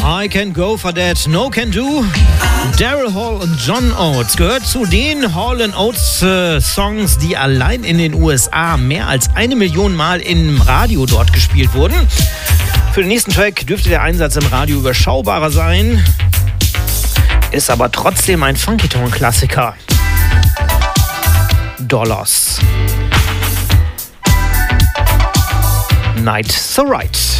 I Can Go For That, No Can Do. Daryl Hall und John Oates gehört zu den Hall & Oates Songs, die allein in den USA mehr als 1 Million Mal im Radio dort gespielt wurden. Für den nächsten Track dürfte der Einsatz im Radio überschaubarer sein, ist aber trotzdem ein Funky-Tone-Klassiker. Dollars. Night So Right.